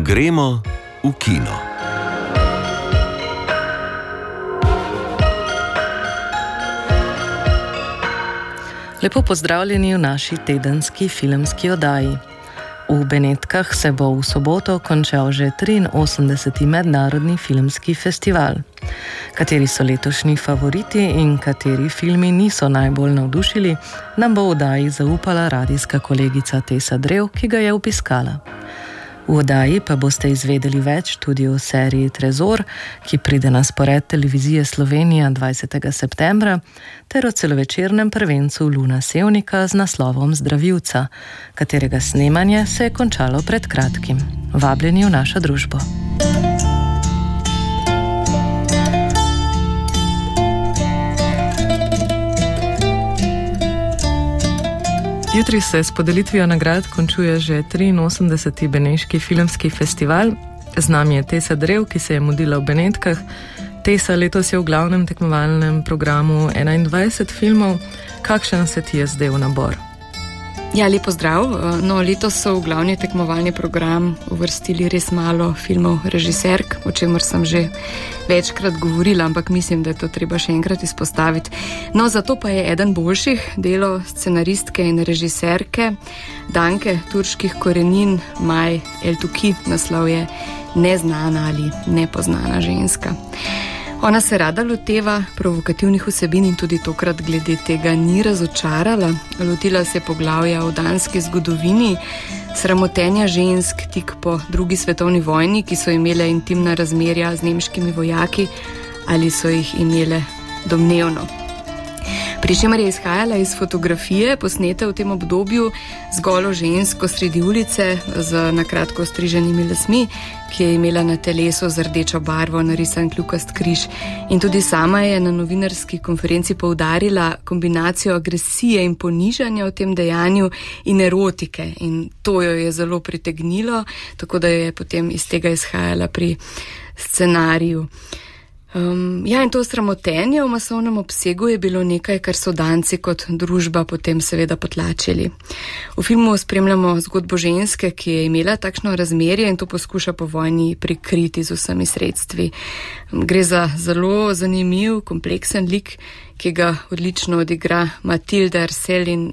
Gremo v kino. Lepo pozdravljeni v naši tedenski filmski oddaji. V Benetkah se bo v soboto končal že 83. mednarodni filmski festival. Kateri so letošnji favoriti in kateri filmi niso najbolj navdušili, nam bo v oddaji zaupala radijska kolegica Tesa Drev, ki ga je obiskala. V oddaji pa boste izvedeli več tudi o seriji Trezor, ki pride na spored televizije Slovenija 20. septembra, ter o celovečernem prvencu Luna Sevnika z naslovom Zdravilca, katerega snemanje se je končalo pred kratkim. Vabljeni v našo družbo. Jutri se s podelitvijo nagrad končuje že 83. Beneški filmski festival. Z nami je Tesa Drev, ki se je mudila v Benetkah. Tesa, letos je v glavnem tekmovalnem programu 21 filmov. Kakšen se ti je zdel nabor? Ja, lepo zdrav. No, letos so v glavni tekmovalni program uvrstili res malo filmov režiserk, o čemer sem že večkrat govorila, ampak mislim, da je to treba še enkrat izpostaviti. No, zato pa je eden boljših delo scenaristke in režiserke danke turških korenin Maj Eltuki, naslov je Neznana ali nepoznana ženska. Ona se rada loteva provokativnih vsebin in tudi tokrat glede tega ni razočarala. Lotila se poglavja o danski zgodovini, sramotenja žensk tik po drugi svetovni vojni, ki so imele intimna razmerja z nemškimi vojaki ali so jih imele domnevno. Pri čemer je izhajala iz fotografije, posnete v tem obdobju z golo žensko sredi ulice z nakratko striženimi lasmi, ki je imela na telesu z rdečo barvo narisan kljukast križ. In tudi sama je na novinarski konferenci poudarila kombinacijo agresije in ponižanja v tem dejanju in erotike. In to jo je zelo pritegnilo, tako da je potem iz tega izhajala pri scenariju. In to sramotenje v masovnem obsegu je bilo nekaj, kar so Danci kot družba potem seveda potlačili. V filmu spremljamo zgodbo ženske, ki je imela takšno razmerje in to poskuša po vojni prikriti z vsemi sredstvi. Gre za zelo zanimiv, kompleksen lik, ki ga odlično odigra Matilda Arsel in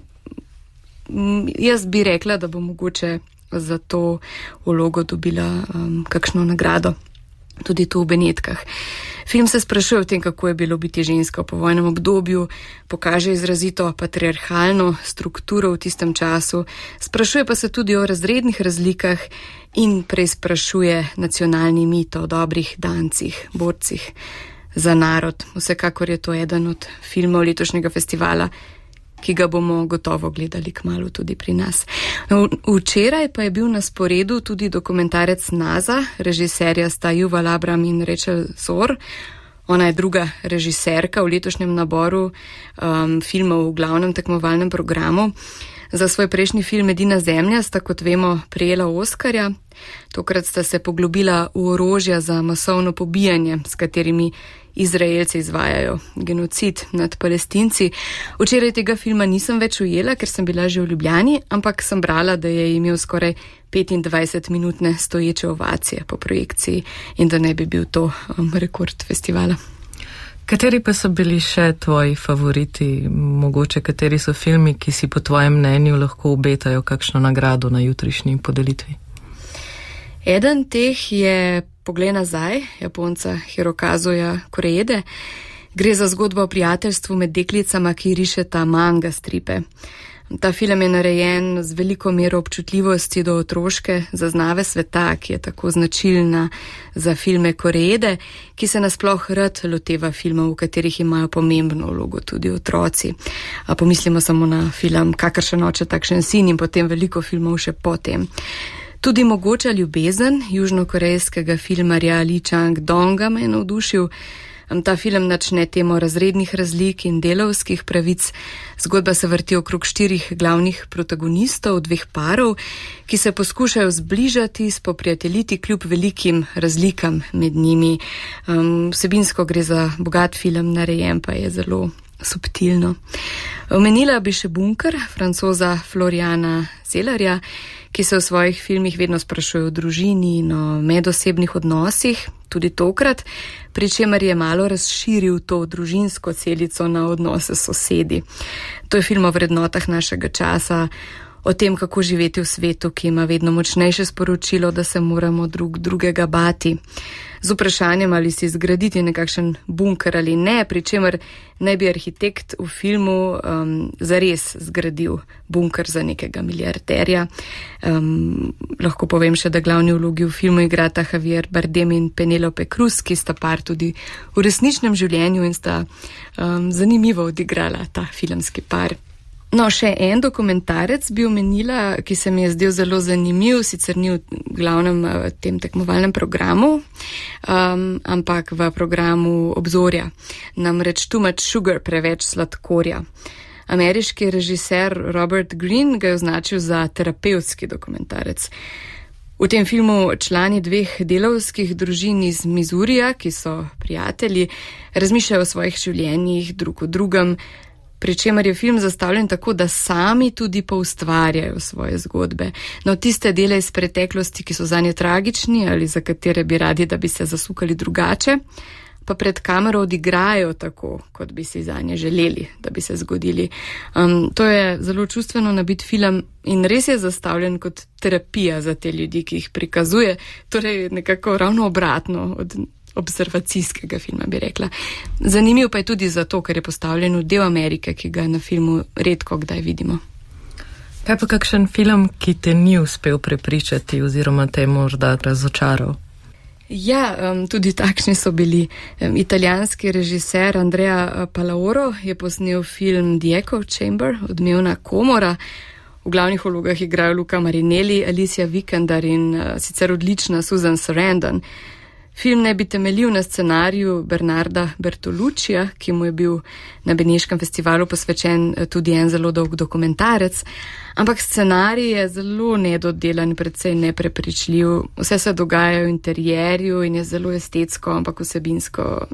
jaz bi rekla, da bo mogoče za to vlogo dobila kakšno nagrado. Tudi tu v Benetkah. Film se sprašuje o tem, kako je bilo biti ženska v povojnem obdobju, pokaže izrazito patriarhalno strukturo v tistem času, sprašuje pa se tudi o razrednih razlikah in preizprašuje nacionalni mit o dobrih Dancih, borcih za narod. Vsekakor je to eden od filmov letošnjega festivala, ki ga bomo gotovo gledali kmalu tudi pri nas. Včeraj pa je bil na sporedu tudi dokumentarec Naza, režiserja sta Yuval Abram in Rachel Zor. Ona je druga režiserka v letošnjem naboru filmov v glavnem tekmovalnem programu. Za svoj prejšnji film Edina zemlja sta, kot vemo, prejela Oskarja. Tokrat sta se poglobila v orožja za masovno pobijanje, s katerimi Izraelci izvajajo genocid nad Palestinci. Včeraj tega filma nisem več ujela, ker sem bila že v Ljubljani, ampak sem brala, da je imel skoraj 25-minutne stoječe ovacije po projekciji in da ne bi bil to rekord festivala. Kateri pa so bili še tvoji favoriti, mogoče kateri so filmi, ki si po tvojem mnenju lahko obetajo kakšno nagrado na jutrišnji podelitvi? Eden teh je Poglej nazaj, Japonca Hirokazuja Koreede. Gre za zgodbo o prijateljstvu med deklicama, ki rišeta manga stripe. Ta film je narejen z veliko mero občutljivosti do otroške zaznave sveta, ki je tako značilna za filme Koreede, ki se nasploh rad loteva filmov, v katerih imajo pomembno vlogo tudi otroci. Pomislimo samo na film Kakršen oče, takšen sin in potem veliko filmov še potem. Tudi Mogoča ljubezen južnokorejskega filmarja Lee Chang-donga me je navdušil. Ta film načne temo razrednih razlik in delavskih pravic. Zgodba se vrti okrog 4 glavnih protagonistov, 2 parov, ki se poskušajo zbližati, spoprijateljiti kljub velikim razlikam med njimi. Vsebinsko gre za bogat film, narejen pa je zelo subtilno. Omenila bi še Bunker, Francoza Floriana Zelarja, ki se v svojih filmih vedno sprašujejo o družini in o medosebnih odnosih, tudi tokrat, pri čemer je malo razširil to družinsko celico na odnose s sosedi. To je film o vrednotah našega časa, o tem, kako živeti v svetu, ki ima vedno močnejše sporočilo, da se moramo drug drugega bati. Z vprašanjem, ali si zgraditi nekakšen bunker ali ne, pri čemer naj bi arhitekt v filmu zares zgradil bunker za nekega milijarderja. Lahko povem še, da glavni vlogi v filmu igrata Javier Bardem in Penelope Cruz, ki sta par tudi v resničnem življenju in sta zanimivo odigrala ta filmski par. No, še en dokumentarec bi omenila, ki se mi je zdel zelo zanimiv, sicer ni v glavnem tem tekmovalnem programu, ampak v programu Obzorja. Namreč Too Much Sugar, preveč sladkorja. Ameriški režiser Robert Greene ga je označil za terapevtski dokumentarec. V tem filmu člani dveh delavskih družin iz Missourija, ki so prijatelji, razmišljajo o svojih življenjih drug o drugem, pri čemer je film zastavljen tako, da sami tudi poustvarjajo svoje zgodbe. No, tiste dele iz preteklosti, ki so zanje tragični ali za katere bi radi, da bi se zasukali drugače, pa pred kamero odigrajo tako, kot bi si zanje želeli, da bi se zgodili. To je zelo čustveno nabit film in res je zastavljen kot terapija za te ljudi, ki jih prikazuje, torej nekako ravno obratno od observacijskega filma, bi rekla. Zanimiv pa je tudi zato, ker je postavljen v del Amerike, ki ga na filmu redko kdaj vidimo. Kaj pa kakšen film, ki te ni uspel prepričati oziroma te morda razočaral? Ja, tudi takšni so bili. Italijanski režiser Andrea Palaoro je posnel film The Echo Chamber, Odmevna komora. V glavnih vlogah igrajo Luca Marinelli, Alicia Vikander in sicer odlična Susan Sarandon. Film ne bi temeljil na scenariju Bernarda Bertoluccija, ki mu je bil na Beneškem festivalu posvečen tudi en zelo dolg dokumentarec, ampak scenarij je zelo nedodelan, predvsej neprepričljiv. Vse se dogaja v interjerju in je zelo estetsko, ampak vsebinsko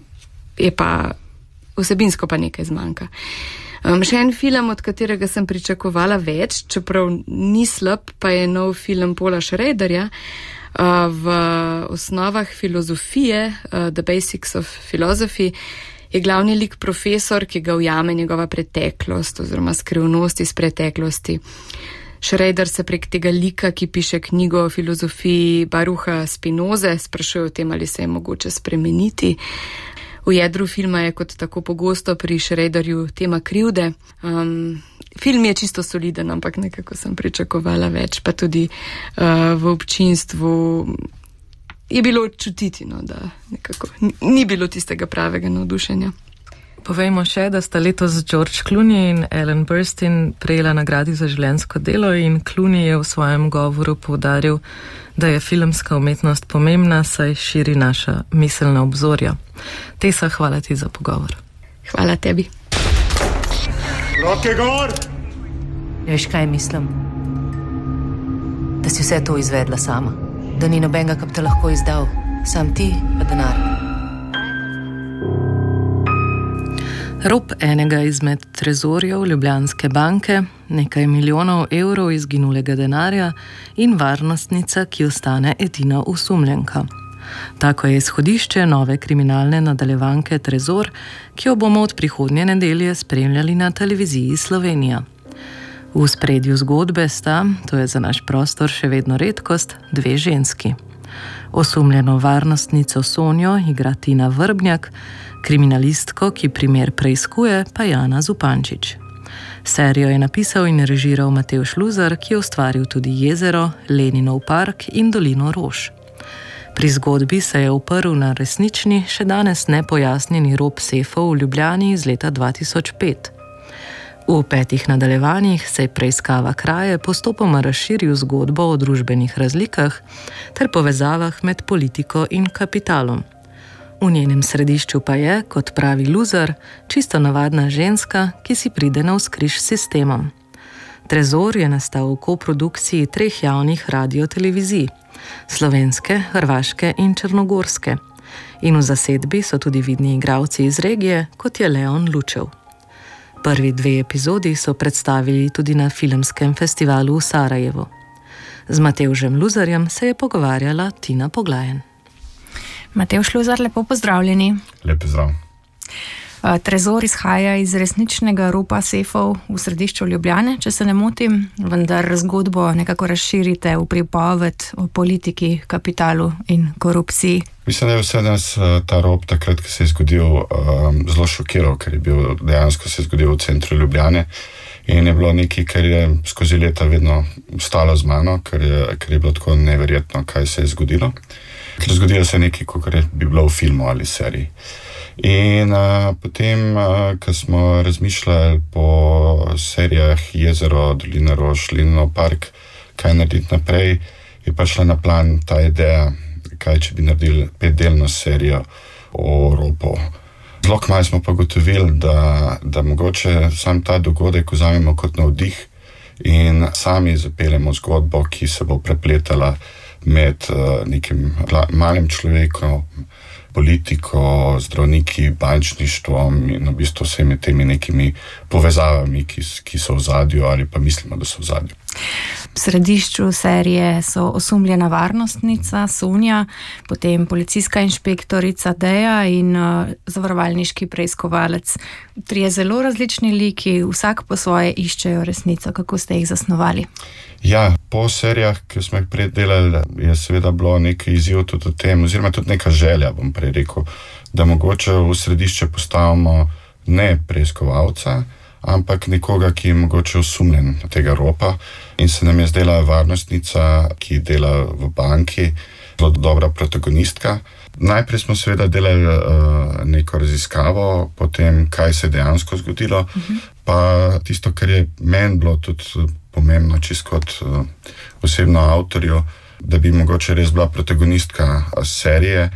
pa nekaj zmanjka. Še en film, od katerega sem pričakovala več, čeprav ni slab, pa je nov film Paula Schraderja, v osnovah filozofije, The Basics of Philosophy, je glavni lik profesor, ki ga ujame njegova preteklost oziroma skrivnost iz preteklosti. Schrader se prek tega lika, ki piše knjigo o filozofiji Barucha Spinoze, sprašuje o tem, ali se je mogoče spremeniti. V jedru filma je kot tako pogosto pri Schraderju tema krivde. Film je čisto soliden, ampak nekako sem pričakovala več, pa tudi v občinstvu je bilo čutiti, da nekako ni bilo tistega pravega navdušenja. Povejmo še, da sta letos George Clooney in Ellen Burstyn prejela nagradi za življenjsko delo in Clooney je v svojem govoru poudaril, da je filmska umetnost pomembna, saj širi naša miselna obzorja. Tesa, hvala ti za pogovor. Hvala tebi. Roke gor! Veš, kaj mislim? Da si vse to izvedla sama. Da ni nobenega, ki bi te lahko izdal. Sam ti pa denar. Rop enega izmed trezorjev Ljubljanske banke, nekaj milijonov evrov izginulega denarja in varnostnica, ki ostane edina osumljenka. Tako je izhodišče nove kriminalne nadaljevanke Trezor, ki jo bomo od prihodnje nedelje spremljali na televiziji Slovenija. V spredju zgodbe sta, to je za naš prostor še vedno redkost, dve ženski. Osumljeno varnostnico Sonjo igra Tina Vrbnjak, kriminalistko, ki primer preiskuje, pa Jana Zupančič. Serijo je napisal in režiral Matevž Luzar, ki je ustvaril tudi Jezero, Leninov park in Dolino rož. Pri zgodbi se je oprl na resnični, še danes nepojasnjeni rop sefov v Ljubljani iz leta 2005. V 5 nadaljevanjih se je preiskava kraje postopoma razširil zgodbo o družbenih razlikah ter povezavah med politiko in kapitalom. V njenem središču pa je, kot pravi Luzar, čisto navadna ženska, ki si pride navzkriž s sistemom. Trezor je nastal v koprodukciji 3 javnih radiotelevizij, slovenske, hrvaške in črnogorske. In v zasedbi so tudi vidni igralci iz regije, kot je Leon Lučev. Prvi 2 epizodi so predstavili tudi na filmskem festivalu v Sarajevu. Z Matevžem Luzarjem se je pogovarjala Tina Poglajen. Matevž Luzar, lepo pozdravljeni. Lep pozdrav. Trezor izhaja iz resničnega ropa sefov v središču Ljubljane, če se ne motim, vendar zgodbo nekako razširite v pripoved o politiki, kapitalu in korupciji. Mislim, da je vse nas ta rop takrat, ko se je zgodil, zelo šokiral, ker je bil dejansko se je zgodil v centru Ljubljane in je bilo nekaj, kar je skozi leta vedno ostalo z mano, ker je bilo tako neverjetno, kaj se je zgodilo. Ker zgodilo se nekaj, kot bi bilo v filmu ali seriji. In potem, ko smo razmišljali po serijah Jezero, Dolina rož, Linov park, kaj narediti naprej, je prišla na plan ta ideja, kaj če bi naredili 5-delno serijo o ropu. Zelo kmalu smo pa gotovili, da mogoče sam ta dogodek vzamemo kot navdih in sami zapeljemo zgodbo, ki se bo prepletala med nekim malim človekom, politiko, zdravniki, bančništvom in v bistvu vsemi temi nekimi povezavami, ki so v zadju ali pa mislimo, da so v zadju. V središču serije so osumljena varnostnica Sonja, potem policijska inšpektorica Deja in zavarovalniški preiskovalec. 3 zelo različni liki, vsak po svoje iščejo resnico. Kako ste jih zasnovali? Ja, po serijah, ki smo jih prej delali, je seveda bilo nekaj izziv tudi o tem, oziroma tudi neka želja, bom prej rekel, da mogoče v središče postavimo ne preiskovalca, ampak nekoga, ki je mogoče osumljen tega ropa in se nam je zdela varnostnica, ki dela v banki, zelo dobra protagonistka. Najprej smo seveda delali neko raziskavo, potem kaj se je dejansko zgodilo, pa tisto, kar je meni bilo tudi pomembno, čisto kot osebno avtorju, da bi mogoče res bila protagonistka serije,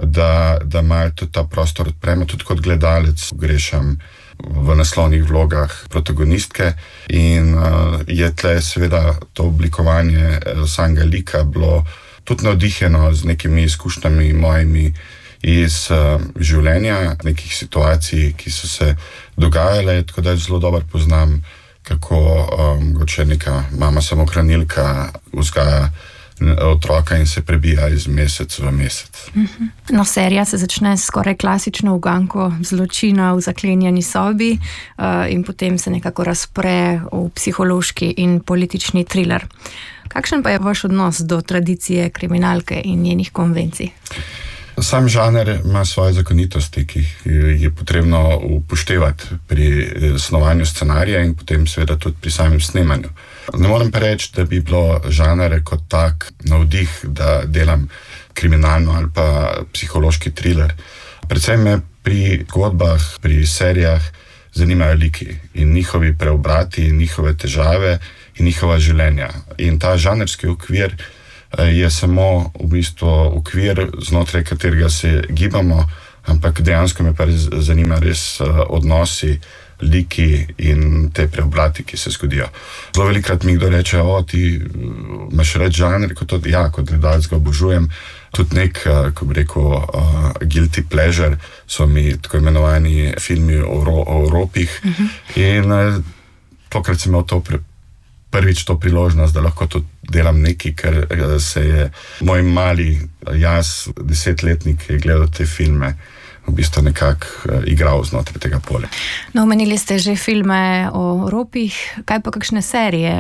da malo tudi ta prostor odpremo, tudi kot gledalec grešam v naslovnih vlogah protagonistke in je tle seveda to oblikovanje samega lika bilo tudi navdiheno z nekimi izkušnjami mojimi iz življenja, nekih situacij, ki so se dogajale, tako da zelo dobro poznam, kako mogoče neka mama samohranilka vzgaja otroka in se prebija iz mesec v mesec. No, serija se začne skoraj klasično uganko zločina v zaklenjeni sobi in potem se nekako razpre v psihološki in politični thriller. Kakšen pa je vaš odnos do tradicije kriminalke in njenih konvencij? Sam žanr ima svoje zakonitosti, ki jih je potrebno upoštevati pri snovanju scenarija in potem seveda tudi pri samem snemanju. Ne morem pa reči, da bi bilo žanr kot tak navdih, da delam kriminalno ali pa psihološki thriller. Predvsem me pri zgodbah, pri serijah zanimajo liki in njihovi preobrati, njihove težave in njihova življenja. In ta žanrski okvir je samo v bistvu okvir, znotraj katerega se gibamo, ampak dejansko me pa zanima res odnosi, liki in te preobrati, ki se zgodijo. Zelo velikrat mi kdo reče, ti imaš reči žanr, kot gledalec ga obožujem, tudi nek, ko bi rekel, guilty pleasure, so mi tako imenovani filmi o ropih in tokrat sem imel prvič to priložnost, da lahko tudi delam nekaj, ker se je moj mali jaz, 10-letnik, je gledal te filme, v bistvu nekako igral znotraj tega polja. No, omenili ste že filme o ropih, kaj pa kakšne serije?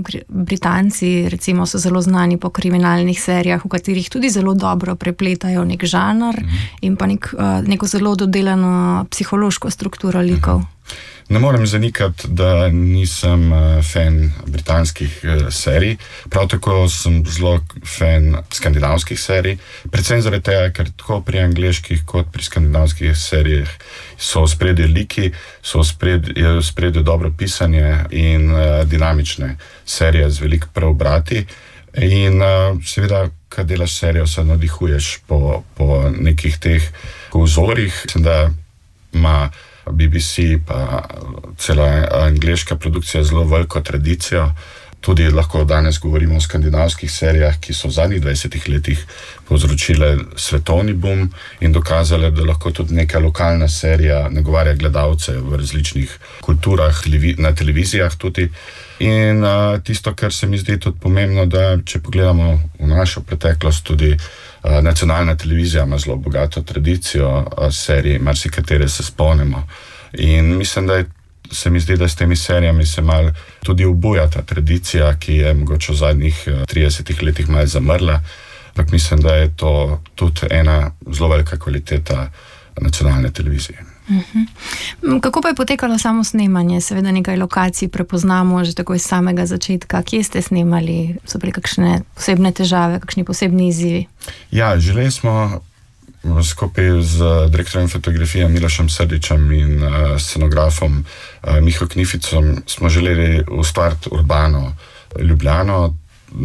Britanci recimo so zelo znani po kriminalnih serijah, v katerih tudi zelo dobro prepletajo nek žanr in pa neko zelo dodelano psihološko strukturo likov. Ne morem zanikati, da nisem fan britanskih serij, prav tako sem zelo fan skandinavskih serij, predvsem zaradi tega, ker tako pri angleških kot pri skandinavskih serijah so spredje liki, so spredje dobro pisanje in dinamične serije z veliko preobrati in seveda, kad delaš serijo, se navdihuješ po nekih teh vzorih, mislim, da ima BBC pa cela angleška produkcija zelo veliko tradicijo. Tudi lahko danes govorimo o skandinavskih serijah, ki so v zadnjih 20 letih povzročile svetovni boom in dokazale, da lahko tudi neka lokalna serija nagovarja gledalce v različnih kulturah, na televizijah tudi. In tisto, kar se mi zdi tudi pomembno, da če pogledamo v našo preteklost, tudi nacionalna televizija ima zelo bogato tradicijo serij, marsikatere se spomnimo. In mislim, se mi zdi, da s temi serijami se malo tudi obuja ta tradicija, ki je mogoče v zadnjih 30 letih malo zamrla. Ampak mislim, da je to tudi ena zelo velika kvaliteta nacionalne televizije. Kako pa je potekalo samo snemanje? Seveda nekaj lokacij prepoznamo že takoj iz samega začetka. Kje ste snemali? So bili kakšne posebne težave, kakšni posebni izzivi? Ja, želeli smo skupaj z direktorjem fotografije Milošem Srdičem in scenografom Miho Knificom smo želeli ustvariti urbano Ljubljano.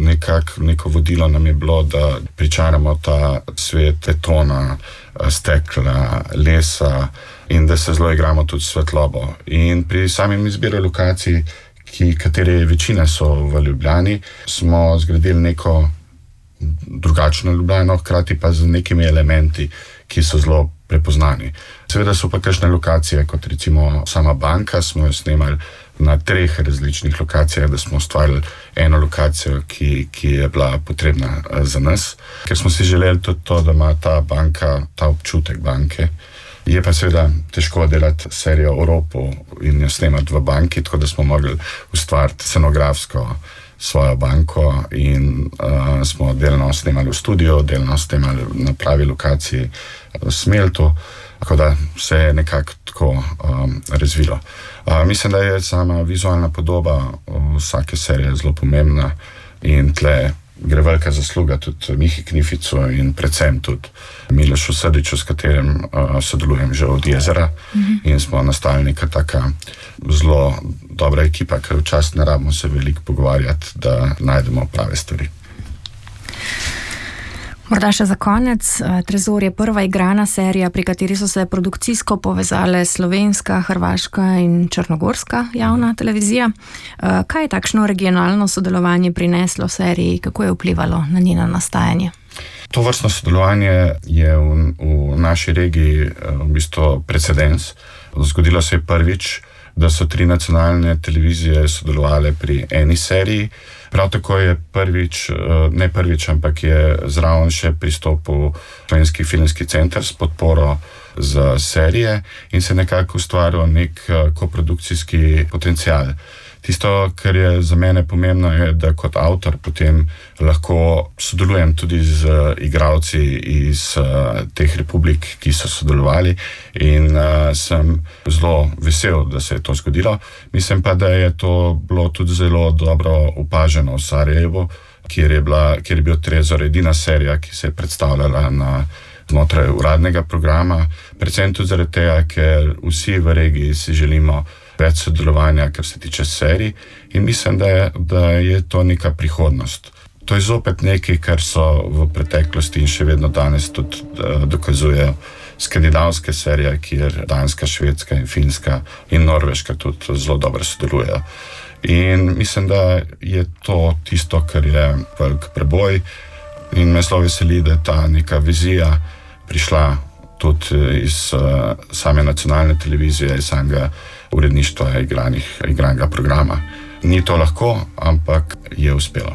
Neko vodilo nam je bilo, da pričaramo ta svet betona, stekla, lesa in da se zelo igramo tudi svetlobo. In pri samem izbiru lokacij, katere večine so v Ljubljani, smo zgradili neko drugačno Ljubljano, hkrati pa z nekimi elementi, ki so zelo prepoznani. Seveda so pa kakšne lokacije, kot recimo sama banka, smo jo snemali na 3 različnih lokacijah, da smo ustvarili eno lokacijo, ki je bila potrebna za nas, ker smo si želeli tudi to, da ima ta banka, ta občutek banke. Je pa seveda težko delati serijo o ropu in jo snemati v banki, tako da smo mogli ustvariti scenografsko svojo banko in smo delno snemali v studiu, delno snemali na pravi lokaciji v Smeltu, tako da se je nekako tako razvilo. Mislim, da je sama vizualna podoba vsake serije zelo pomembna in tle gre velika zasluga tudi Mihi Knificu in predvsem tudi Milošu Srdiču, s katerim sodelujem že od Jezera in smo nastali neka taka zelo dobra ekipa, ker včasih ne rabimo se veliko pogovarjati, da najdemo prave stvari. Morda še za konec. Trezor je prva igrana serija, pri kateri so se produkcijsko povezale slovenska, hrvaška in črnogorska javna televizija. Kaj je takšno regionalno sodelovanje prineslo seriji? Kako je vplivalo na njeno nastajanje? To vrstno sodelovanje je v naši regiji v bistvu precedens. Zgodilo se je prvič, da so 3 nacionalne televizije sodelovale pri eni seriji. Prav tako je ne prvič, ampak je zraven še pristopil Slovenski filmski center s podporo za serije in se nekako ustvaril nek koprodukcijski potencial. Tisto, kar je za mene pomembno, je, da kot avtor potem lahko sodelujem tudi z igralci iz teh republik, ki so sodelovali in sem zelo vesel, da se je to zgodilo. Mislim pa, da je to bilo tudi zelo dobro opaženo v Sarajevu, kjer je bil Trezor edina serija, ki se je predstavljala znotraj uradnega programa. Predvsem tudi zaradi tega, ker vsi v regiji si želimo več sodelovanja, kar se tiče serij in mislim, da je to neka prihodnost. To je zopet nekaj, kar so v preteklosti in še vedno danes tudi dokazujejo skandinavske serije, kjer Danska, Švedska in Finska in Norveška tudi zelo dobro sodelujejo. In mislim, da je to tisto, kar je velik preboj in me zelo veseli, da je ta neka vizija prišla tudi iz same nacionalne televizije, iz samega uredništva igranega programa. Ni to lahko, ampak je uspelo.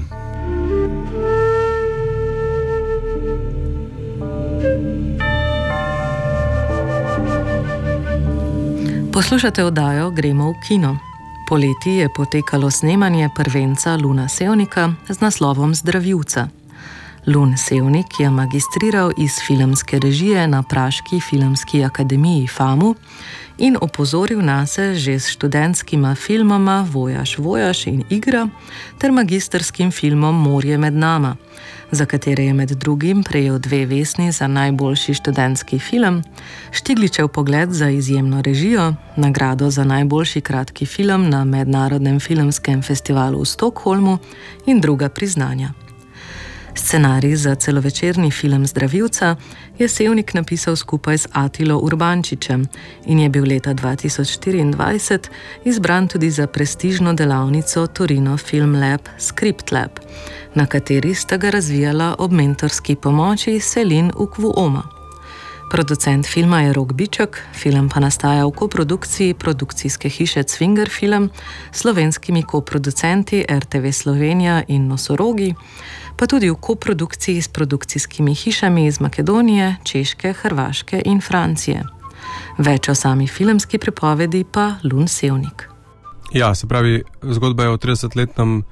Poslušate oddajo Gremo v kino. Poleti je potekalo snemanje prvenca Luna Sevnika z naslovom Zdravilca. Lun Sevnik je magistriral iz filmske režije na praški filmski akademiji FAMU in opozoril nase že s študentskima filmoma Vojaž in Igra ter magistrskim filmom Morje med nama, za katere je med drugim prejel 2 vesni za najboljši študentski film, Štigličev pogled za izjemno režijo, nagrado za najboljši kratki film na Mednarodnem filmskem festivalu v Stockholmu in druga priznanja. Scenarij za celovečerni film Zdravilca je Sevnik napisal skupaj z Atilo Urbančičem in je bil leta 2024 izbran tudi za prestižno delavnico Torino Film Lab Script Lab, na kateri sta ga razvijala ob mentorski pomoči Selin Ukvuoma. Producent filma je Rok Biček, film pa nastaja v koprodukciji produkcijske hiše Cvinger Film, slovenskimi koproducenti RTV Slovenija in Nosorogi, pa tudi v koprodukciji s produkcijskimi hišami iz Makedonije, Češke, Hrvaške in Francije. Več o sami filmski pripovedi pa Lun Sevnik. Ja, se pravi, zgodba je o 30-letnem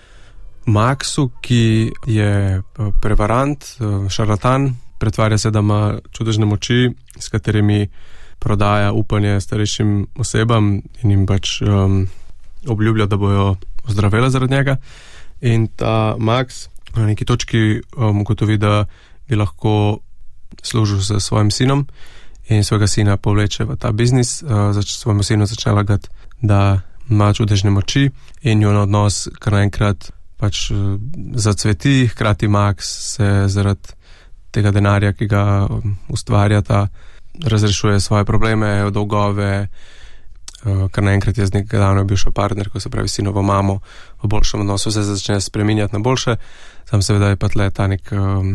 Maxu, ki je prevarant, šarlatan, pretvarja se, da ima čudežne moči, s katerimi prodaja upanje starejšim osebam in jim pač obljublja, da bojo ozdravele zaradi njega. In ta Max na neki točki ugotovi, da bi lahko služil s svojim sinom in svojega sina povleče v ta biznis. Svojemu sinu začne lagati, da ima čudežne moči in jo na odnos kar naenkrat pač zacveti, hkrati Max se zaradi tega denarja, ki ga ustvarjata, razrešuje svoje probleme, dolgove, kar naenkrat je z nekega davno bivša partnerko, se pravi sinovo mamo, v boljšem odnosu se začne spreminjati na boljše, sam seveda je pa tle ta nek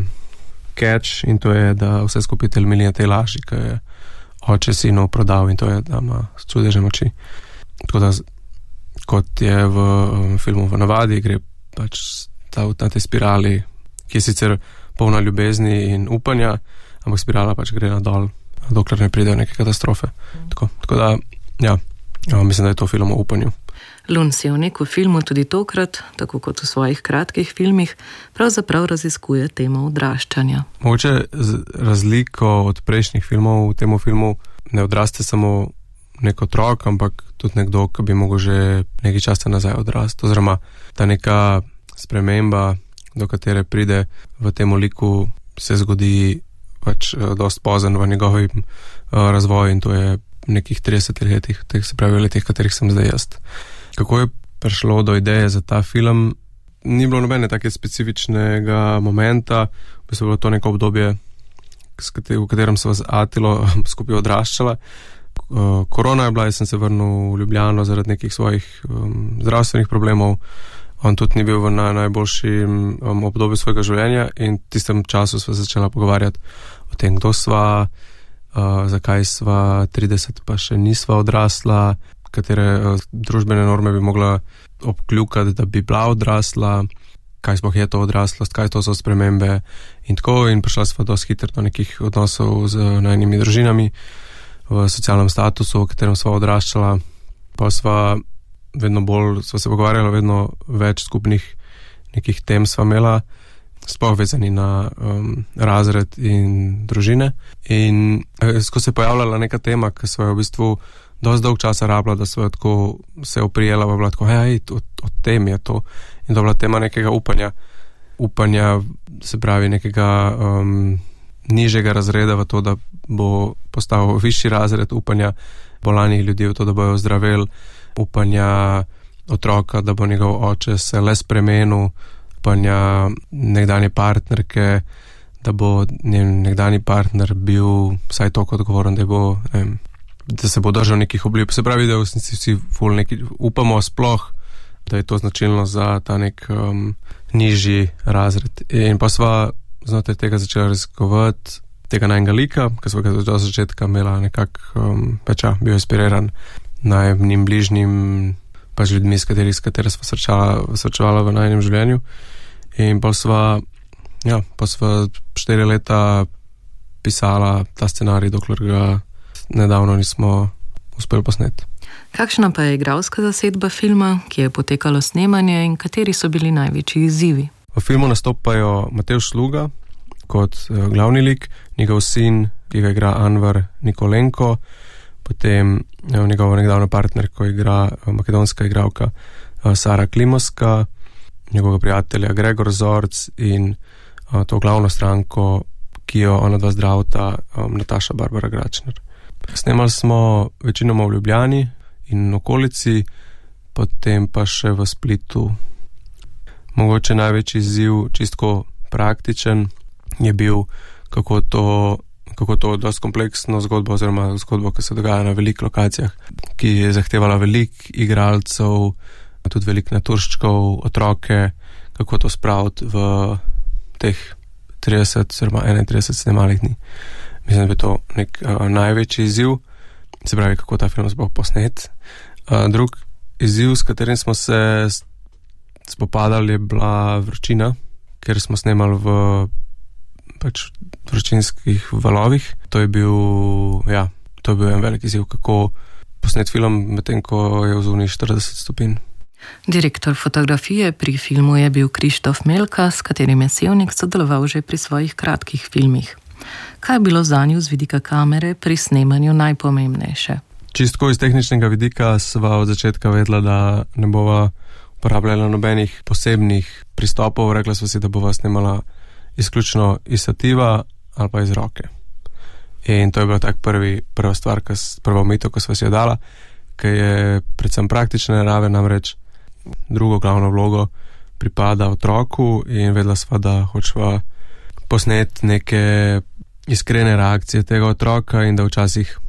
catch in to je, da vse skupaj temelji na tej laži, ki je oče sinu prodal in to je, da ima čudežne moči. Tako da, kot je v filmu v navadi, gre pač na tej spirali, ki je sicer polna ljubezni in upanja, ampak spirala pač gre nadol, dokler ne pride do neke katastrofe. Tako da, ja, mislim, da je to film o upanju. Lun Sevnik v filmu tudi tokrat, tako kot v svojih kratkih filmih, pravzaprav raziskuje temo odraščanja. Mogoče razliko od prejšnjih filmov v tem filmu ne odraste samo nek otrok, ampak tudi nekdo, ki bi mogel že nekaj časa nazaj odrasti. Oziroma, ta neka sprememba, do katere pride v tem liku, se zgodi pač dosti pozno v njegovem razvoju in to je v nekih 30 letih, se pravi letih, katerih sem zdaj jaz. Kako je prišlo do ideje za ta film? Ni bilo nobene take specifičnega momenta, v bistvu bilo to neko obdobje, v katerem sva z Atilo skupaj odraščala. Korona je bila, jaz sem se vrnil v Ljubljano zaradi nekih svojih zdravstvenih problemov. On tudi ni bil v najboljšem obdobju svojega življenja in v tistem času sva začela pogovarjati o tem, kdo sva, zakaj sva 30 pa še nisva odrasla, katere družbene norme bi mogla obkljukati, da bi bila odrasla, kaj sploh je to odraslost, kaj to so spremembe in tako, in prišla sva dosti hitro do nekih odnosov z najnimi družinami v socialnem statusu, v katerem sva odraščala, pa sva se pogovarjala, vedno več skupnih nekih tem sva imela, sploh vezani na razred in družine. In ko se je pojavljala neka tema, ki sva jo v bistvu dosti dolg časa rabila, da sva tako se oprijela, pa bila tako, od tem je to. In to bila tema nekega upanja. Upanja, se pravi, nekega nižjega razreda v to, da bo postal višji razred, upanja bolanih ljudi v to, da bojo zdraveli, upanja otroka, da bo njegov oče se le spremenil, upanja nekdanje partnerke, da bo njen nekdani partner bil vsaj toliko odgovoren, da se bo držal nekih obljub. Se pravi, da vsi upamo sploh, da je to značilno za ta nek nižji razred. In pa sva znotraj tega začela raziskovati tega najnega lika, ki sva ga do začetka imela nekako, bil inspiriran najnim bližnjim pač ljudmi, s kateri sva srečevala v najnem življenju. In pa sva 4 leta pisala ta scenarij, dokler ga nedavno nismo uspeli posneti. Kakšna pa je igralska zasedba filma, ki je potekalo snemanje in kateri so bili največji izzivi? V filmu nastopajo Matevž Sluga kot glavni lik, njegov sin, ki ga igra Anvar Nikolenko, potem njegova nekdavna partnerka igra makedonska igralka Sara Klimoska, njegovega prijatelja Gregor Zorc in to glavno stranko, ki jo ona dva zdravta, Nataša Barbara Gračner. Snemali smo večinoma v Ljubljani in okolici, potem pa še v Splitu. Mogoče največji izziv, čistko praktičen, je bil, kako to dosti kompleksno zgodbo, oziroma zgodbo, ki se dogaja na velikih lokacijah, ki je zahtevala veliko igralcev, tudi veliko naturščkov, otroke, kako to spraviti v teh 30 oziroma 31 snemalih dni. Mislim, da je to nek največji izziv, se pravi, kako ta film sploh posnet. Drug izziv, s katerim smo se spopadali, je bila vročina, ker smo snemali v vročinskih valovih. To je bil en velik izziv, kako posnet film, medtem ko je v zunaj 40 stopinj. Direktor fotografije pri filmu je bil Krištof Melka, s katerim je Sevnik sodeloval že pri svojih kratkih filmih. Kaj je bilo zanju z vidika kamere pri snemanju najpomembnejše? Čistko iz tehničnega vidika sva od začetka vedela, da ne bova uporabljala nobenih posebnih pristopov. Rekla sva si, da bova snemala izključno iz stativa ali pa iz roke. In to je bila tak prva stvar, prva omejitev, ko sva si jo dala, ki je predvsem praktične narave, namreč drugo glavno vlogo pripada otroku in vedela sva, da hočeva posneti neke iskrene reakcije tega otroka in da včasih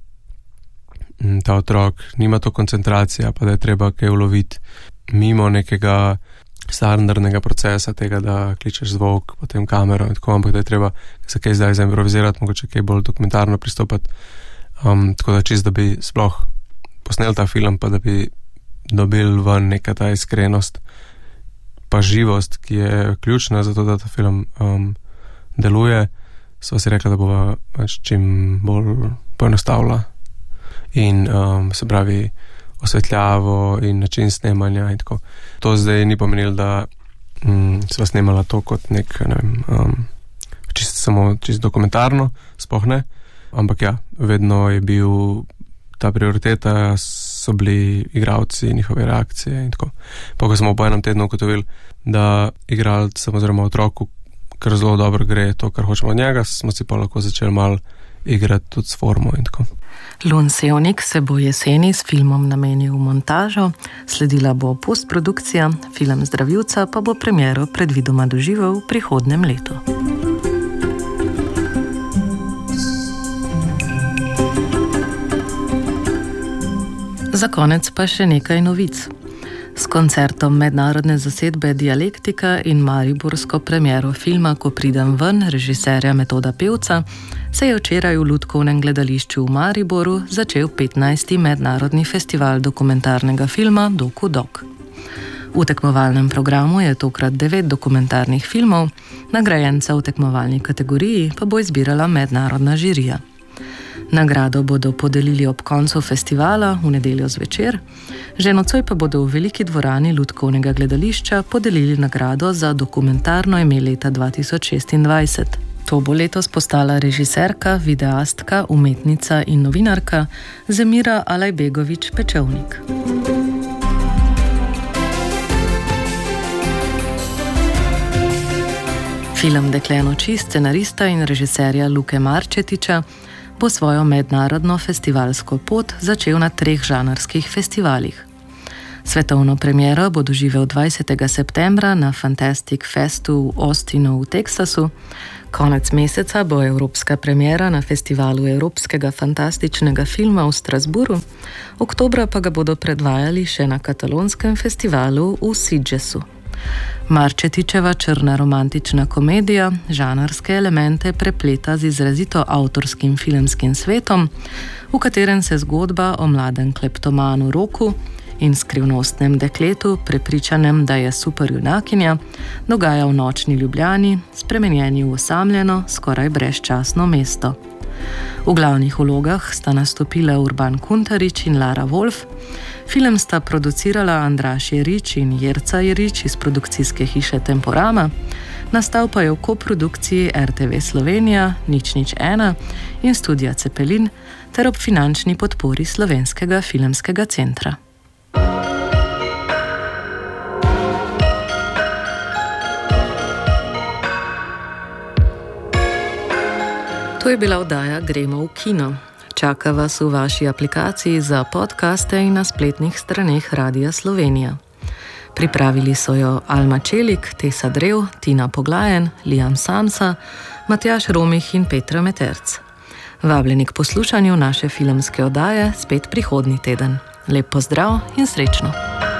ta otrok nima to koncentracija, pa da je treba kaj uloviti mimo nekega standardnega procesa tega, da kličeš zvok, potem kamero in tako, ampak da je treba se kaj zdaj improvizirati, mogoče kaj bolj dokumentarno pristopati. Tako da čisto, da bi sploh posnel ta film, pa da bi dobil ven neka ta iskrenost pa živost, ki je ključna za to, da ta film deluje. Sva si rekla, da bova čim bolj poenostavila in se pravi osvetljavo in način snemanja in tako. To zdaj ni pomenilo, da sva snemala to kot nek, ne vem, čisto dokumentarno, sploh ne, ampak ja, vedno je bil ta prioriteta, so bili igralci, njihove reakcije in tako. Pa ko smo po enem tednu ugotovili, da igralcem oziroma otroku kar zelo dobro gre to, kar hočemo od njega, smo si pa lahko začeli malo igrati tudi s formo in tako. Lun Sevnik se bo jeseni s filmom namenil v montažo, sledila bo postprodukcija, film Zdravilca pa bo premiero predvidoma doživel v prihodnjem letu. Za konec pa še nekaj novic. S koncertom mednarodne zasedbe Dialektika in mariborsko premiero filma Ko pridem ven režiserja Metoda Pevca se je včeraj v Lutkovnem gledališču v Mariboru začel 15. mednarodni festival dokumentarnega filma Doku-Dok. V tekmovalnem programu je tokrat 9 dokumentarnih filmov, nagrajenca v tekmovalni kategoriji pa bo izbirala mednarodna žirija. Nagrado bodo podelili ob koncu festivala v nedeljo zvečer, že nocoj pa bodo v veliki dvorani Lutkovnega gledališča podelili nagrado za dokumentarno ime leta 2026. To bo letos postala režiserka, videastka, umetnica in novinarka Zemira Alajbegović Pečovnik. Film Dekle noči scenarista in režiserja Luke Marčetiča bo svojo mednarodno festivalsko pot začel na 3 žanrskih festivalih. Svetovno premiero bo doživel 20. septembra na Fantastic Festu v Austinu v Teksasu, konec meseca bo evropska premiera na festivalu evropskega fantastičnega filma v Strasburu, oktobra pa ga bodo predvajali še na katalonskem festivalu v Sitgesu. Marčetičeva črna romantična komedija žanrske elemente prepleta z izrazito avtorskim filmskim svetom, v katerem se zgodba o mladem kleptomanu Roku in skrivnostnem dekletu, prepričanem, da je superjunakinja, dogaja v nočni Ljubljani, spremenjeni v osamljeno, skoraj brezčasno mesto. V glavnih vlogah sta nastopila Urban Kuntarič in Lara Wolf. Film sta producirala Andraž Jerič in Jerca Jerič iz produkcijske hiše Temporama, nastal pa je v koprodukciji RTV Slovenija, Nič 1 in Studia Cepelin ter ob finančni podpori Slovenskega filmskega centra. To je bila oddaja Gremo v kino. Čaka vas v vaši aplikaciji za podcaste in na spletnih straneh Radia Slovenija. Pripravili so jo Alma Čelik, Tesa Drev, Tina Poglajen, Liam Samsa, Matjaž Romih in Petra Meterc. Vabljeni k poslušanju naše filmske oddaje spet prihodnji teden. Lep pozdrav in srečno!